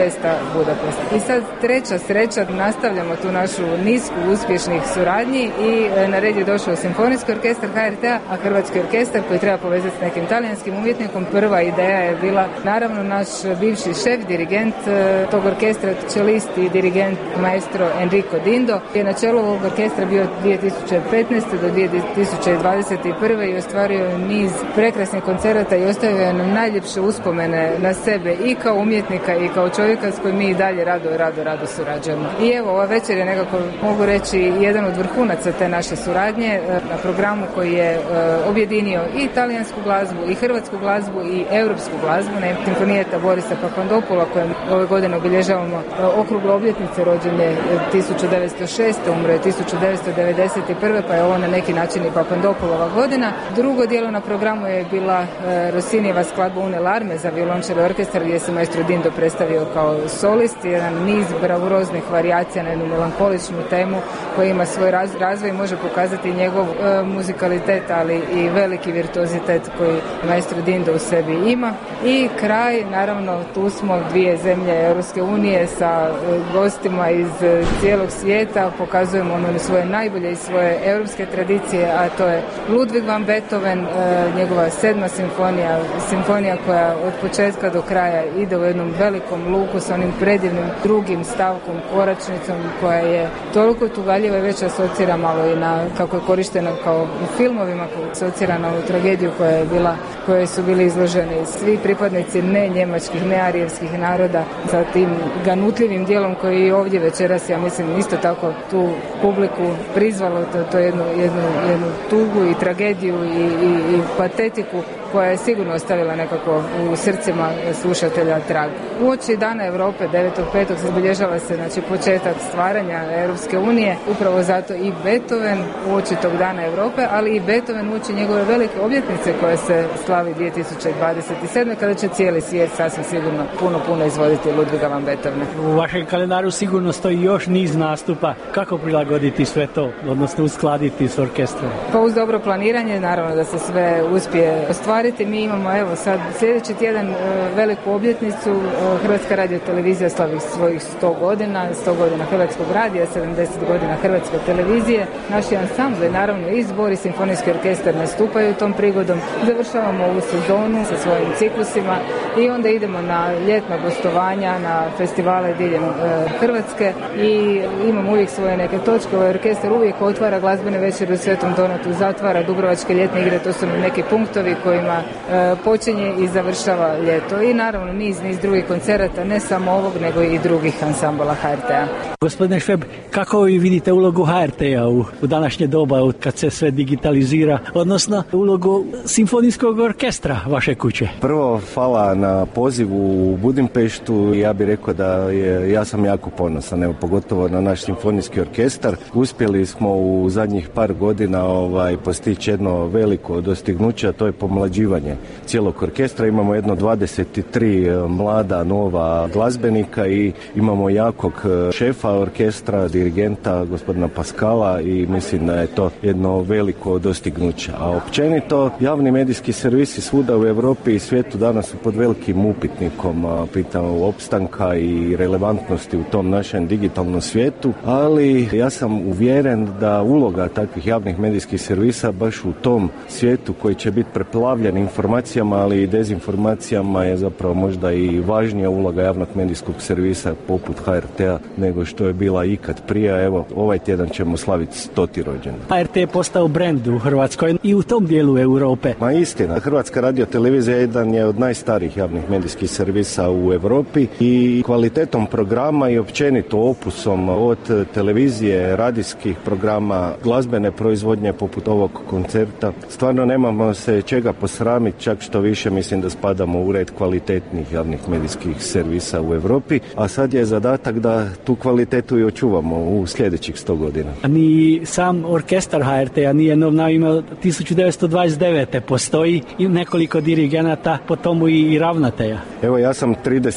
Festa Budapest. I sad treća sreća, nastavljamo tu našu nisku uspješnih suradnji i na red je došao Simfonijski orkestar HRT-a, a Hrvatski orkestar koji treba povezati s nekim talijanskim umjetnikom. Prva ideja je bila naravno naš bivši šef, dirigent tog orkestra, čelist i dirigent maestro Enrico Dindo je na čelu ovog orkestra bio 2015. do 2021. i ostvario niz prekrasnih koncerata i ostavio nam najljepše uspomene na sebe i kao umjetnika i kao čovjeka s kojim mi i dalje rado surađujemo. I evo, ova večer je nekako, mogu reći, jedan od vrhunaca te naše suradnje na programu koji je objedinio i talijansku glazbu, i hrvatsku glazbu, i europsku glazbu, na Simfonijeta Borisa Papandopula, kojem ove godine obilježavamo okruglu obljetnice, rođen je 1906. umro je 1991. pa je ovo na neki način i Papandopulova godina. Drugo dijelo na programu je bila Rossinijeva skladba Une Larme za violončelo orkestar, gdje se maestro Dindo predstavio kao solist, jedan niz bravuroznih varijacija na jednu melankoličnu temu koja ima svoj razvoj i može pokazati njegov muzikalitet, ali i veliki virtuozitet koji maestro Dindo u sebi ima. I kraj, naravno, tu smo dvije zemlje Europske unije sa gostima iz cijelog svijeta, pokazujemo ono svoje najbolje i svoje europske tradicije, a to je Ludwig van Beethoven, njegova 7. simfonija koja od početka do kraja ide u jednom velikom luku sa onim predivnim drugim stavkom, koračnicom, koja je toliko tugaljiva i već asocira malo i na, kako je korištena kao u filmovima, asocira na ovu tragediju koje su bili izloženi svi pripadnici ne njemačkih, ne arijevskih naroda, sa tim ganutljivim dijelom koji i ovdje večeras, ja mislim, isto tako tu publiku prizvalo, to jednu tugu i tragediju i patetiku koja je sigurno ostavila nekako u srcima slušatelja trag. Uoči Dana Europe 9.5. obilježava se, znači, početak stvaranja Europske unije, upravo zato i Beethoven uoči tog Dana Europe, ali i Beethoven uoči njegove velike obljetnice koja se slavi 2027. kada će cijeli svijet sasvim sigurno puno izvoditi Ludwiga van Beethovena. U vašem kalendaru sigurno stoji još niz nastupa. Kako prilagoditi sve to, odnosno uskladiti s orkestrom? Pa uz dobro planiranje, naravno da se sve uspije ostvariti. Mi imamo, evo sad, sljedeći tjedan veliku obljetnicu. Hrvatska radiotelevizija slavi svojih 100 godina Hrvatskog radija, 70 godina Hrvatske televizije. Naši ansambli, naravno, i Zbor i Simfonijski orkestar nastupaju tom prigodom. Završavamo ovu sezonu sa svojim ciklusima i onda idemo na ljetna gostovanja, na festivale diljem Hrvatske i imamo uvijek svoje neke točke. Ovaj orkestar uvijek otvara glazbene večere u Svetom Donatu, zatvara Dubrovačke ljetne igre, to su neki punktovi kojima počinje i završava ljeto. I naravno niz drugih koncerata, ne samo ovog, nego i drugih ansambala HRT-a. Gospodine Šveb, kako vi vidite ulogu HRT-a u današnje doba kad se sve digitalizira, odnosno ulogu simfonijskog orkestra vaše kuće? Prvo, hvala na pozivu u Budimpeštu. Ja bih rekao ja sam jako ponosan, evo, pogotovo na naš simfonijski orkestar. Uspjeli smo u zadnjih par godina postići jedno veliko dostignuće, a to je pomlađivanje cijelog orkestra. Imamo jedno 23 mlada nova glazbenika i imamo jakog šefa orkestra, dirigenta gospodina Pascala, i mislim da je to jedno veliko dostignuće. A općenito javni medijski servisi svuda u Europi i svijetu danas su pod velikim upitnikom pitanja opstanka i relevantnosti u tom našem digitalnom svijetu, ali ja sam uvjeren da uloga takvih javnih medijskih servisa baš u tom svijetu koji će biti preplavljen informacijama, ali i dezinformacijama, je zapravo možda i važnija uloga javnog medijskog servisa poput HRT-a nego što je bila ikad prije. Evo, ovaj tjedan ćemo slaviti 100. rođendan. HRT je postao brend u Hrvatskoj i u tom dijelu Europe. Ma istina, Hrvatska radiotelevizija jedan je od najstarijih javnih medijskih servisa u Europi i kvalitetom programa i općenito opusom od televizije, radijskih programa, glazbene proizvodnje poput ovog koncerta. Stvarno nemamo se čega posramiti, čak što više mislim da spadamo u red kvalitetnih javnih medijskih servisa u Europi, a sad je zadatak da tu kvalitetu i očuvamo u sljedećih 100 godina. A ni sam orkestar HRT-a nije nov, imao 1929. postoji i nekoliko dirigenata, po tomu i ravnatelja. Evo, ja sam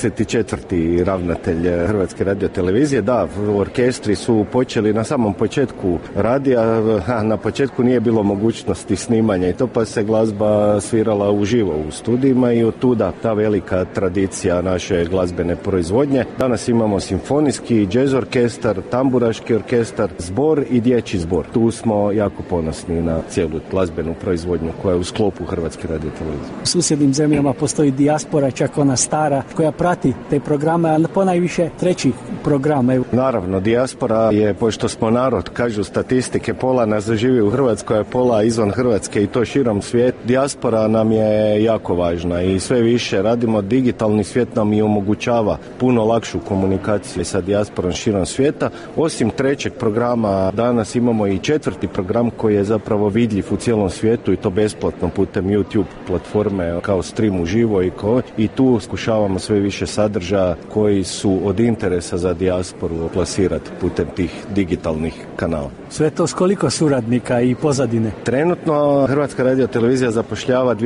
34. ravnatelj Hrvatske radiotelevizije. Da, orkestri su počeli na samom početku radija, na početku nije bilo mogućnosti snimanja i to, pa se glazba svirala uživo u studijima i od tuda ta velika tradicija naše glazbene proizvodnje. Danas imamo simfonijski, džez orkestar, tamburaški orkestar, zbor i dječji zbor. Tu smo jako ponosni na cijelu glazbenu proizvodnju koja je u sklopu Hrvatske radiotelevizije. U susjednim zemljama postoji dijaspora, čak ona stara, koja prati te programe, a ponajviše treći program. Naravno, dijaspora je, pošto smo narod, kažu statistike, pola nas živi u Hrvatskoj, a pola izvan Hrvatske i to širom svijet. Dijaspora nam je jako važna i sve više radimo. Digitalni svijet nam i omogućava puno lakšu komunikaciju sa dijasporom širom svijeta. Osim trećeg programa, danas imamo i četvrti program koji je zapravo vidljiv u cijelom svijetu i to besplatno putem YouTube platforme kao stream uživo i tu skušavamo sve više sadržaja koji su od interesa za dijasporu plasirati putem tih digitalnih kanala. Sve to s koliko suradnika i pozadine? Trenutno Hrvatska radiotelevizija zapošljava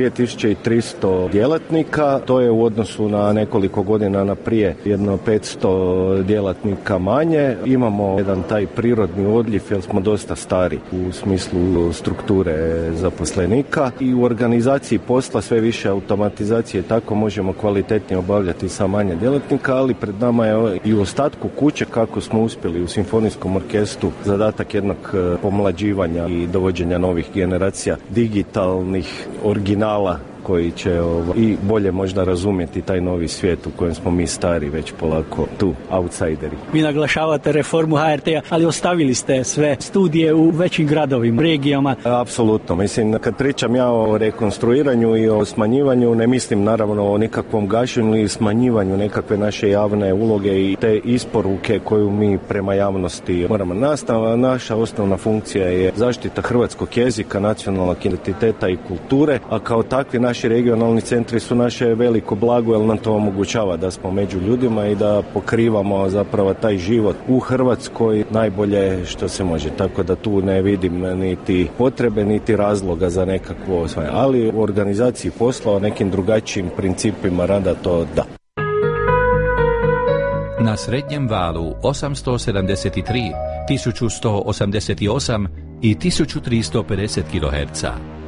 2300 djelatnika, to je u odnosu na nekoliko godina naprije jedno 500 djelatnika manje. Imamo jedan taj prirodni odljev jer smo dosta stari u smislu strukture zaposlenika i u organizaciji posla sve više automatizacije, tako možemo kvalitetnije obavljati sa manje djelatnika, ali pred nama je i u ostatku kuće kako smo uspjeli u simfonijskom orkestru zadatak jednog pomlađivanja i dovođenja novih generacija digitalnih originala koji će i bolje možda razumjeti taj novi svijet u kojem smo mi stari već polako tu, outsideri. Vi naglašavate reformu HRT-a, ali ostavili ste sve studije u većim gradovima, regijama. Apsolutno. Mislim, kad pričam ja o rekonstruiranju i o smanjivanju, ne mislim naravno o nikakvom gašenju ili smanjivanju nekakve naše javne uloge i te isporuke koju mi prema javnosti moramo. Naša osnovna funkcija je zaštita hrvatskog jezika, nacionalnog identiteta i kulture, a kao takvi naši regionalni centri su naše veliko blago jer nam to omogućava da smo među ljudima i da pokrivamo zapravo taj život u Hrvatskoj najbolje što se može. Tako da tu ne vidim niti potrebe, niti razloga za nekakvo osvajanje. Ali u organizaciji posla o nekim drugačijim principima rada to da. Na srednjem valu 873, 1188 i 1350 kHz.